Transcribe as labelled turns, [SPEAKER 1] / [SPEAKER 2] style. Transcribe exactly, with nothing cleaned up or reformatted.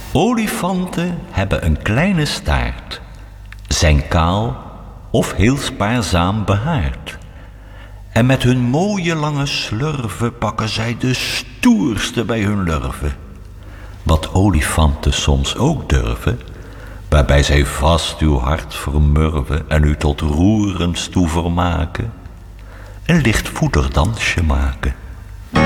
[SPEAKER 1] Olifanten hebben een kleine staart, zijn kaal of heel spaarzaam behaard. En met hun mooie lange slurven pakken zij de stoerste bij hun lurven. Wat olifanten soms ook durven, waarbij zij vast uw hart vermurven en u tot roerens toe vermaken, een licht voederdansje maken.